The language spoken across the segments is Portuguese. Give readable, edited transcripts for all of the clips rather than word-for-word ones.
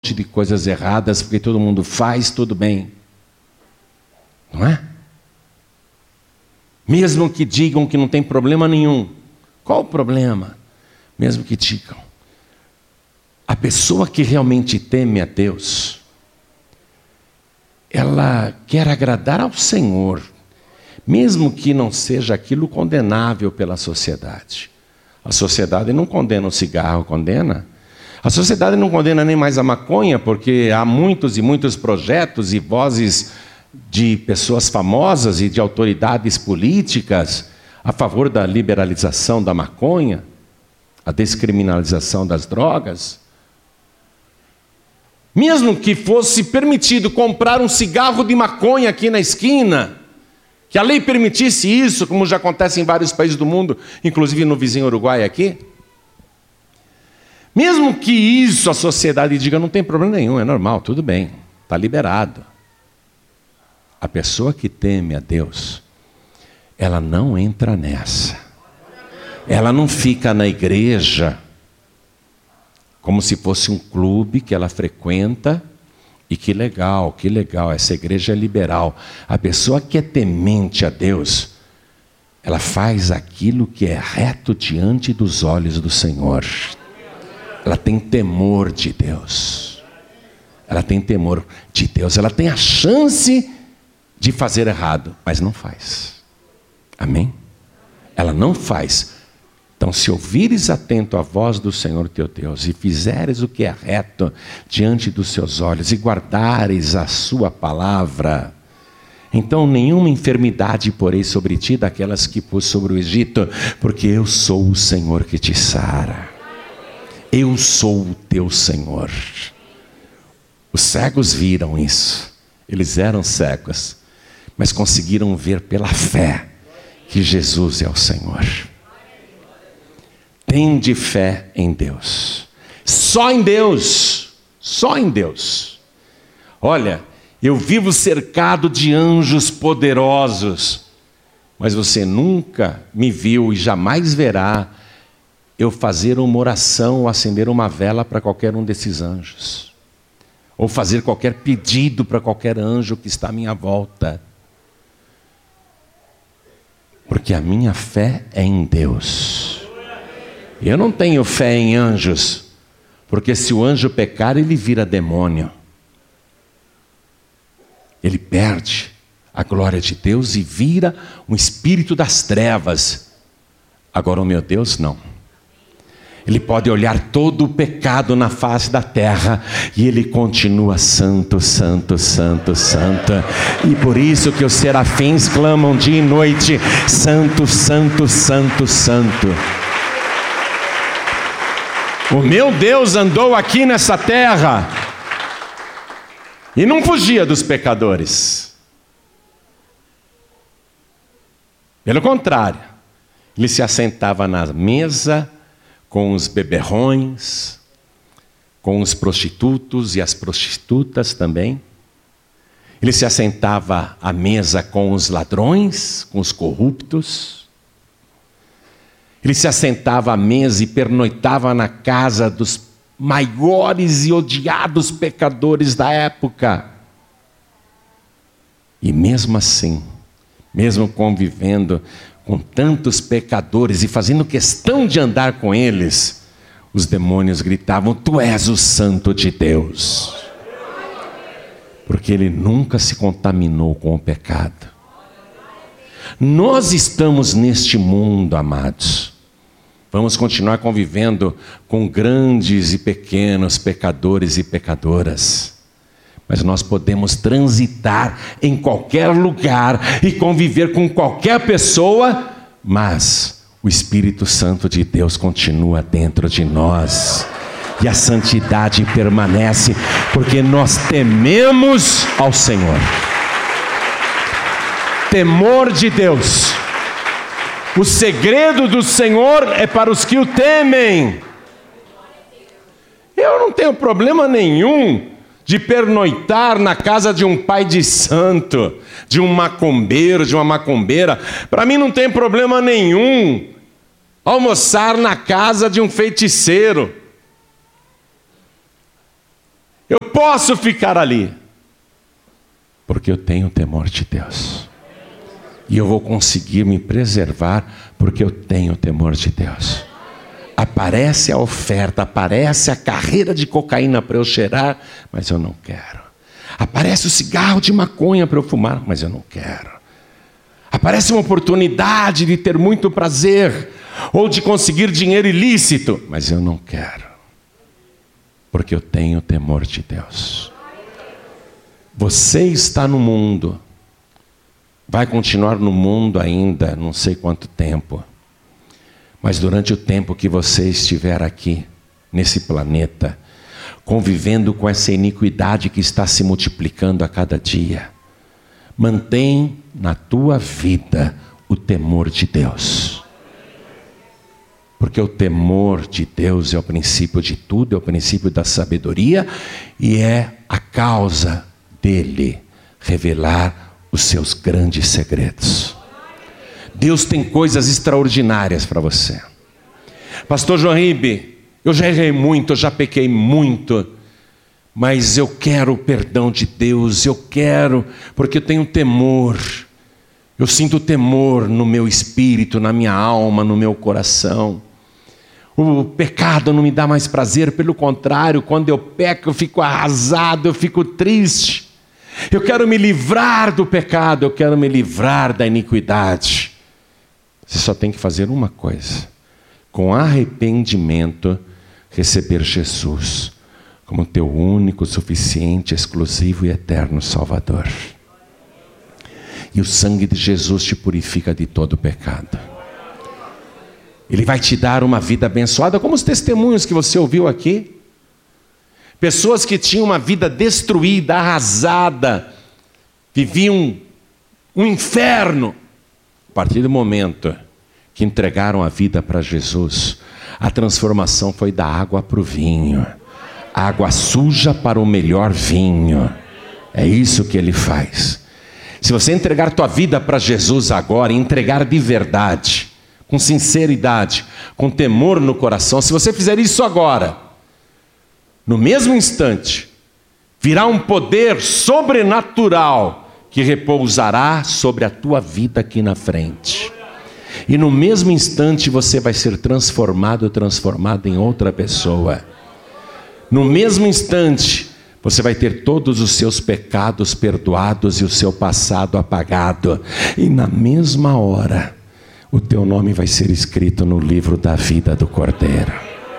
de coisas erradas, porque todo mundo faz, tudo bem. Não é? Mesmo que digam que não tem problema nenhum. Qual o problema? Mesmo que digam. A pessoa que realmente teme a Deus, ela quer agradar ao Senhor, mesmo que não seja aquilo condenável pela sociedade. A sociedade não condena o cigarro, condena. A sociedade não condena nem mais a maconha, porque há muitos e muitos projetos e vozes de pessoas famosas e de autoridades políticas a favor da liberalização da maconha, a descriminalização das drogas. Mesmo que fosse permitido comprar um cigarro de maconha aqui na esquina, que a lei permitisse isso, como já acontece em vários países do mundo, inclusive no vizinho Uruguai aqui, mesmo que isso a sociedade diga, não tem problema nenhum, é normal, tudo bem, está liberado. A pessoa que teme a Deus, ela não entra nessa. Ela não fica na igreja como se fosse um clube que ela frequenta e que legal, essa igreja é liberal. A pessoa que é temente a Deus, ela faz aquilo que é reto diante dos olhos do Senhor. Ela tem temor de Deus. Ela tem temor de Deus. Ela tem a chance de fazer errado, mas não faz. Amém? Ela não faz. Então, se ouvires atento a voz do Senhor teu Deus e fizeres o que é reto diante dos seus olhos e guardares a sua palavra, então nenhuma enfermidade porei sobre ti daquelas que pus sobre o Egito, porque eu sou o Senhor que te sara. Eu sou o teu Senhor. Os cegos viram isso. Eles eram cegos, mas conseguiram ver pela fé que Jesus é o Senhor. Tende fé em Deus. Só em Deus. Só em Deus. Olha, eu vivo cercado de anjos poderosos, mas você nunca me viu e jamais verá eu fazer uma oração ou acender uma vela para qualquer um desses anjos, ou fazer qualquer pedido para qualquer anjo que está à minha volta, porque a minha fé é em Deus. Eu não tenho fé em anjos, porque se o anjo pecar, ele vira demônio, ele perde a glória de Deus e vira um espírito das trevas. Agora o meu Deus não. Ele pode olhar todo o pecado na face da terra e ele continua santo, santo, santo, santo. E por isso que os serafins clamam dia e noite: santo, santo, santo, santo. O meu Deus andou aqui nessa terra e não fugia dos pecadores. Pelo contrário, ele se assentava na mesa com os beberrões, com os prostitutos e as prostitutas também. Ele se assentava à mesa com os ladrões, com os corruptos. Ele se assentava à mesa e pernoitava na casa dos maiores e odiados pecadores da época. E mesmo assim, mesmo convivendo com tantos pecadores e fazendo questão de andar com eles, os demônios gritavam: tu és o santo de Deus. Porque ele nunca se contaminou com o pecado. Nós estamos neste mundo, amados. Vamos continuar convivendo com grandes e pequenos pecadores e pecadoras. Mas nós podemos transitar em qualquer lugar e conviver com qualquer pessoa, mas o Espírito Santo de Deus continua dentro de nós. E a santidade permanece, porque nós tememos ao Senhor. Temor de Deus. O segredo do Senhor é para os que o temem. Eu não tenho problema nenhum de pernoitar na casa de um pai de santo, de um macumbeiro, de uma macumbeira. Para mim não tem problema nenhum almoçar na casa de um feiticeiro. Eu posso ficar ali, porque eu tenho temor de Deus. E eu vou conseguir me preservar, porque eu tenho temor de Deus. Aparece a oferta, aparece a carreira de cocaína para eu cheirar, mas eu não quero. Aparece o cigarro de maconha para eu fumar, mas eu não quero. Aparece uma oportunidade de ter muito prazer, ou de conseguir dinheiro ilícito, mas eu não quero. Porque eu tenho temor de Deus. Você está no mundo, vai continuar no mundo ainda, não sei quanto tempo, mas durante o tempo que você estiver aqui, nesse planeta, convivendo com essa iniquidade que está se multiplicando a cada dia, mantém na tua vida o temor de Deus. Porque o temor de Deus é o princípio de tudo, é o princípio da sabedoria e é a causa dele revelar os seus grandes segredos. Deus tem coisas extraordinárias para você. Pastor João Ribe, eu já errei muito, eu já pequei muito, mas eu quero o perdão de Deus, eu quero, porque eu tenho temor. Eu sinto temor no meu espírito, na minha alma, no meu coração. O pecado não me dá mais prazer, pelo contrário, quando eu peco eu fico arrasado, eu fico triste. Eu quero me livrar do pecado, eu quero me livrar da iniquidade. Você só tem que fazer uma coisa: com arrependimento, receber Jesus como teu único, suficiente, exclusivo e eterno Salvador. E o sangue de Jesus te purifica de todo pecado. Ele vai te dar uma vida abençoada, como os testemunhos que você ouviu aqui. Pessoas que tinham uma vida destruída, arrasada, viviam um inferno. A partir do momento que entregaram a vida para Jesus, a transformação foi da água para o vinho. Água suja para o melhor vinho. É isso que ele faz. Se você entregar tua vida para Jesus agora, entregar de verdade, com sinceridade, com temor no coração, se você fizer isso agora, no mesmo instante, virá um poder sobrenatural que repousará sobre a tua vida aqui na frente. E no mesmo instante você vai ser transformado em outra pessoa. No mesmo instante, você vai ter todos os seus pecados perdoados e o seu passado apagado. E na mesma hora, o teu nome vai ser escrito no livro da vida do Cordeiro.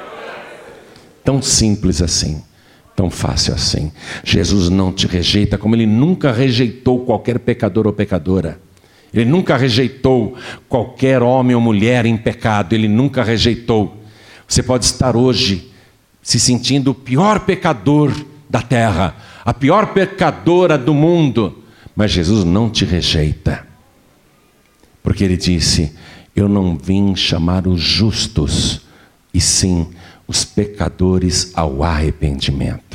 Tão simples assim, tão fácil assim. Jesus não te rejeita, como Ele nunca rejeitou qualquer pecador ou pecadora. Ele nunca rejeitou qualquer homem ou mulher em pecado. Ele nunca rejeitou. Você pode estar hoje se sentindo o pior pecador da terra, a pior pecadora do mundo, mas Jesus não te rejeita. Porque Ele disse: eu não vim chamar os justos, e sim os pecadores ao arrependimento.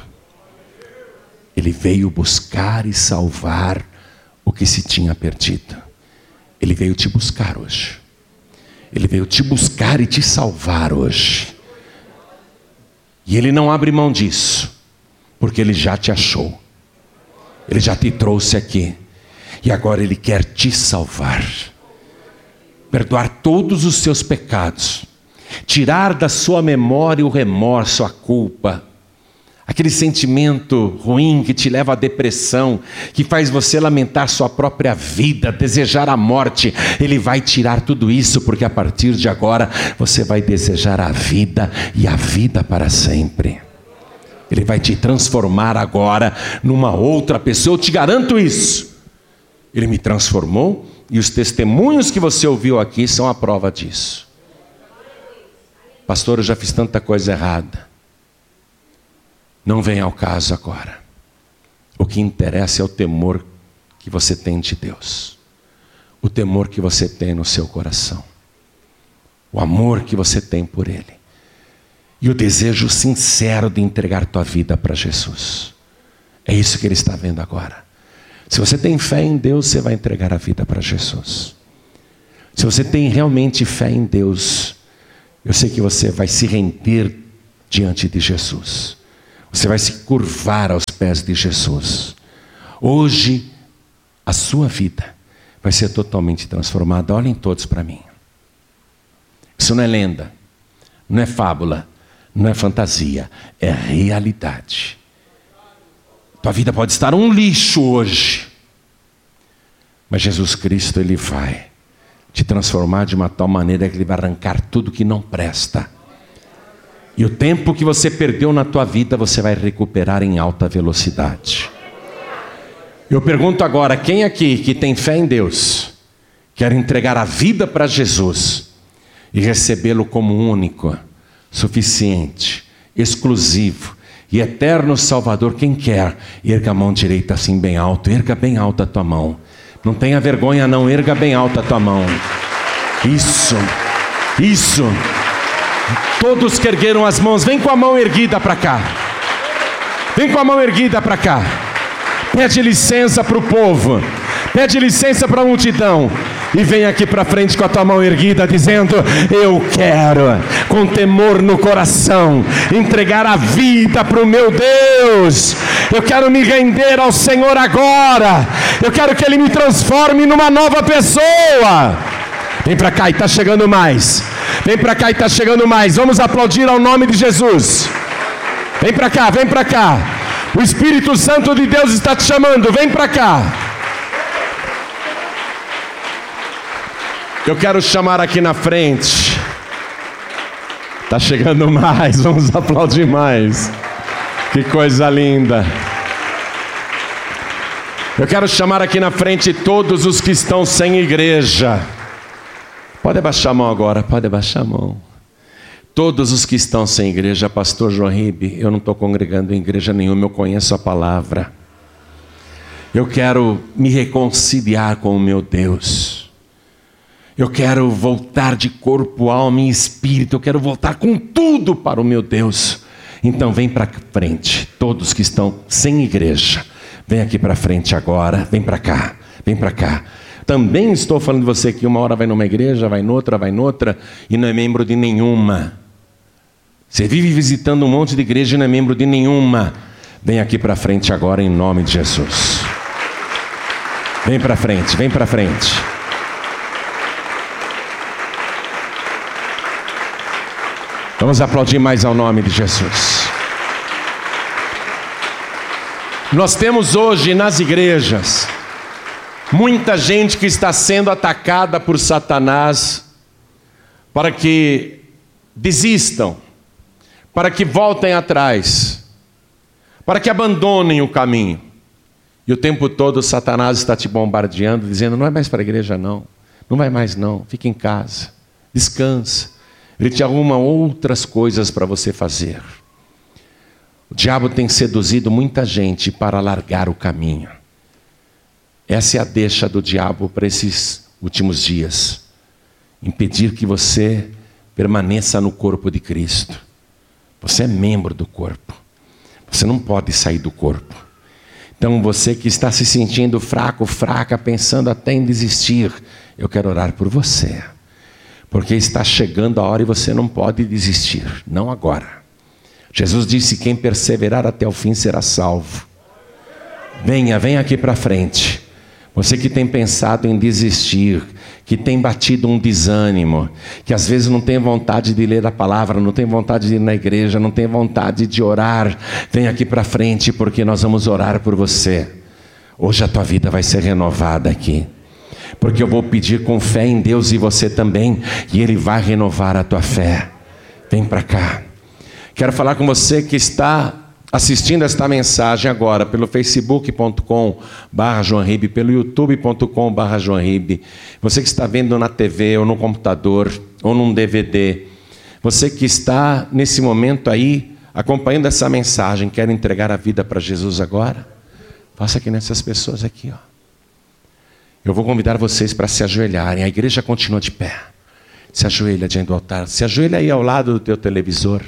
Ele veio buscar e salvar o que se tinha perdido. Ele veio te buscar hoje. Ele veio te buscar e te salvar hoje. E Ele não abre mão disso, porque Ele já te achou. Ele já te trouxe aqui. E agora Ele quer te salvar. Perdoar todos os seus pecados. Tirar da sua memória o remorso, a culpa. Aquele sentimento ruim que te leva à depressão, que faz você lamentar sua própria vida, desejar a morte. Ele vai tirar tudo isso, porque a partir de agora você vai desejar a vida e a vida para sempre. Ele vai te transformar agora numa outra pessoa, eu te garanto isso. Ele me transformou e os testemunhos que você ouviu aqui são a prova disso. Pastor, eu já fiz tanta coisa errada. Não vem ao caso agora. O que interessa é o temor que você tem de Deus. O temor que você tem no seu coração. O amor que você tem por Ele. E o desejo sincero de entregar tua vida para Jesus. É isso que Ele está vendo agora. Se você tem fé em Deus, você vai entregar a vida para Jesus. Se você tem realmente fé em Deus, eu sei que você vai se render diante de Jesus. Você vai se curvar aos pés de Jesus. Hoje, a sua vida vai ser totalmente transformada. Olhem todos para mim. Isso não é lenda, não é fábula, não é fantasia, é realidade. Tua vida pode estar um lixo hoje, mas Jesus Cristo, Ele vai te transformar de uma tal maneira que Ele vai arrancar tudo que não presta. E o tempo que você perdeu na tua vida, você vai recuperar em alta velocidade. Eu pergunto agora, quem aqui que tem fé em Deus, quer entregar a vida para Jesus e recebê-lo como único, suficiente, exclusivo e eterno Salvador? Quem quer, erga a mão direita assim bem alto, erga bem alta a tua mão. Não tenha vergonha não, erga bem alta a tua mão. Isso. Todos que ergueram as mãos, vem com a mão erguida para cá. Vem com a mão erguida para cá. Pede licença para o povo. Pede licença para a multidão. E vem aqui para frente com a tua mão erguida, dizendo: eu quero, com temor no coração, entregar a vida para o meu Deus. Eu quero me render ao Senhor agora. Eu quero que Ele me transforme numa nova pessoa. Vem para cá e está chegando mais. Vem para cá e está chegando mais. Vamos aplaudir ao nome de Jesus. Vem para cá, vem para cá. O Espírito Santo de Deus está te chamando. Vem para cá. Eu quero chamar aqui na frente. Está chegando mais. Vamos aplaudir mais. Que coisa linda. Eu quero chamar aqui na frente todos os que estão sem igreja. Pode abaixar a mão agora, pode abaixar a mão. Todos os que estão sem igreja, pastor João Ribe, eu não estou congregando em igreja nenhuma, eu conheço a palavra. Eu quero me reconciliar com o meu Deus. Eu quero voltar de corpo, alma e espírito, eu quero voltar com tudo para o meu Deus. Então vem para frente, todos que estão sem igreja, vem aqui para frente agora, vem para cá, vem para cá. Também estou falando de você que uma hora vai numa igreja, vai noutra e não é membro de nenhuma. Você vive visitando um monte de igreja e não é membro de nenhuma. Vem aqui para frente agora em nome de Jesus. Vem para frente, vem para frente. Vamos aplaudir mais ao nome de Jesus. Nós temos hoje nas igrejas muita gente que está sendo atacada por Satanás para que desistam, para que voltem atrás, para que abandonem o caminho. E o tempo todo Satanás está te bombardeando, dizendo: não é mais para a igreja não, não vai mais não, fica em casa, descansa. Ele te arruma outras coisas para você fazer. O diabo tem seduzido muita gente para largar o caminho. Essa é a deixa do diabo para esses últimos dias. Impedir que você permaneça no corpo de Cristo. Você é membro do corpo. Você não pode sair do corpo. Então você que está se sentindo fraco, fraca, pensando até em desistir, eu quero orar por você. Porque está chegando a hora e você não pode desistir. Não agora. Jesus disse: quem perseverar até o fim será salvo. Venha aqui para frente. Você que tem pensado em desistir, que tem batido um desânimo, que às vezes não tem vontade de ler a palavra, não tem vontade de ir na igreja, não tem vontade de orar, vem aqui para frente porque nós vamos orar por você. Hoje a tua vida vai ser renovada aqui, porque eu vou pedir com fé em Deus e você também, e Ele vai renovar a tua fé. Vem para cá. Quero falar com você que está assistindo esta mensagem agora pelo facebook.com/joãoribe, pelo youtube.com/joãoribe, você que está vendo na TV ou no computador ou num DVD, você que está nesse momento aí acompanhando essa mensagem, quer entregar a vida para Jesus agora, faça que nessas pessoas aqui, ó. Eu vou convidar vocês para se ajoelharem. A igreja continua de pé. Se ajoelha diante do altar, se ajoelha aí ao lado do teu televisor.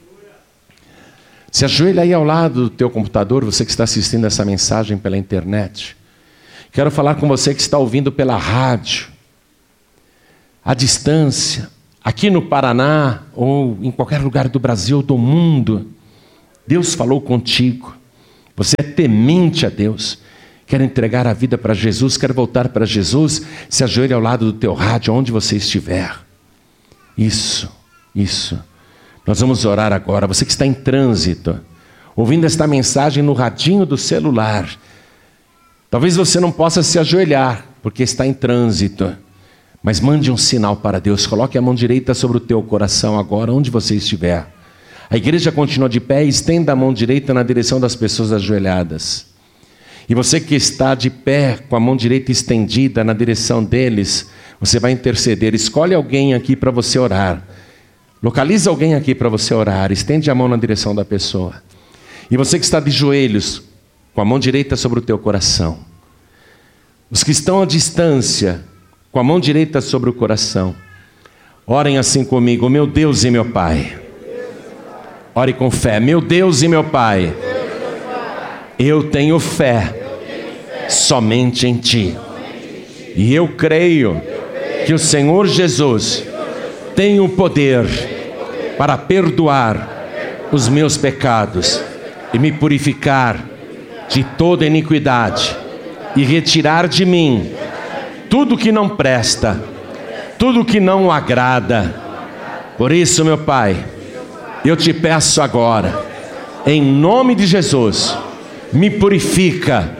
Se ajoelha aí ao lado do teu computador, você que está assistindo essa mensagem pela internet. Quero falar com você que está ouvindo pela rádio, à distância, aqui no Paraná, ou em qualquer lugar do Brasil ou do mundo. Deus falou contigo. Você é temente a Deus. Quer entregar a vida para Jesus, quer voltar para Jesus, se ajoelhe ao lado do teu rádio, onde você estiver. Isso. Nós vamos orar agora. Você que está em trânsito, ouvindo esta mensagem no radinho do celular, talvez você não possa se ajoelhar, porque está em trânsito, mas mande um sinal para Deus. Coloque a mão direita sobre o teu coração agora, onde você estiver. A igreja continua de pé, estenda a mão direita na direção das pessoas ajoelhadas. E você que está de pé, com a mão direita estendida na direção deles, você vai interceder. Escolhe alguém aqui para você orar. Localiza alguém aqui para você orar. Estende a mão na direção da pessoa. E você que está de joelhos, com a mão direita sobre o teu coração. Os que estão à distância, com a mão direita sobre o coração. Orem assim comigo. Meu Deus e meu Pai. Ore com fé. Meu Deus e meu Pai. Eu tenho fé somente em Ti. E eu creio que o Senhor Jesus tem o poder para perdoar os meus pecados e me purificar de toda iniquidade e retirar de mim tudo que não presta, tudo que não o agrada. Por isso, meu Pai, eu te peço agora, em nome de Jesus, me purifica,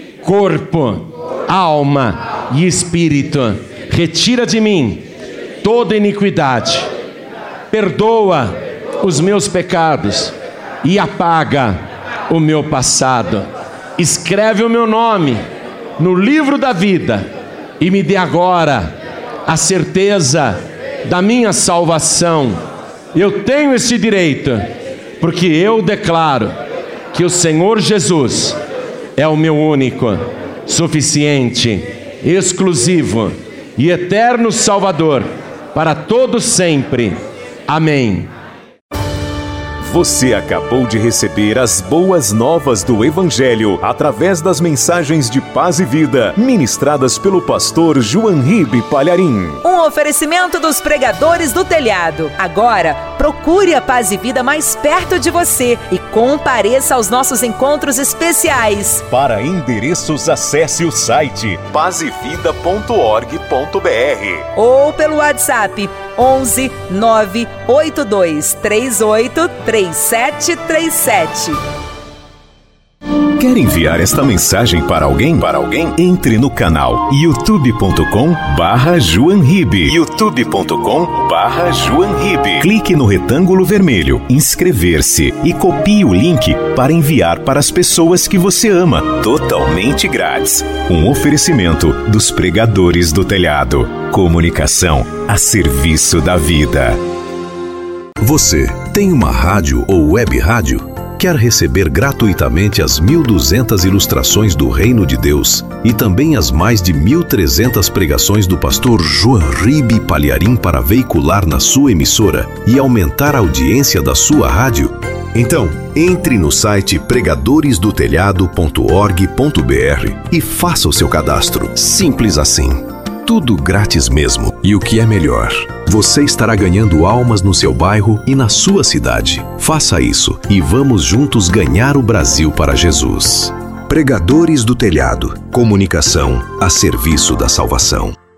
corpo, alma e espírito. Retira de mim toda iniquidade, perdoa os meus pecados e apaga o meu passado. Escreve o meu nome no livro da vida e me dê agora a certeza da minha salvação. Eu tenho esse direito, porque eu declaro que o Senhor Jesus é o meu único, suficiente, exclusivo e eterno Salvador para todos sempre. Amém. Você acabou de receber as boas novas do Evangelho através das mensagens de paz e vida ministradas pelo pastor João Ribe Palharim. Um oferecimento dos pregadores do telhado. Agora, procure a Paz e Vida mais perto de você e compareça aos nossos encontros especiais. Para endereços, acesse o site pazevida.org.br ou pelo WhatsApp 11 982 38 3737. Quer enviar esta mensagem para alguém? Entre no canal youtube.com/JoãoRibe. youtube.com/JoãoRibe. Clique no retângulo vermelho, inscrever-se e copie o link para enviar para as pessoas que você ama, totalmente grátis. Um oferecimento dos pregadores do telhado. Comunicação a serviço da vida. Você tem uma rádio ou web rádio? Quer receber gratuitamente as 1.200 ilustrações do Reino de Deus e também as mais de 1.300 pregações do pastor João Ribe Palharim para veicular na sua emissora e aumentar a audiência da sua rádio? Então, entre no site pregadoresdotelhado.org.br e faça o seu cadastro. Simples assim. Tudo grátis mesmo. E o que é melhor, você estará ganhando almas no seu bairro e na sua cidade. Faça isso e vamos juntos ganhar o Brasil para Jesus. Pregadores do Telhado. Comunicação a serviço da salvação.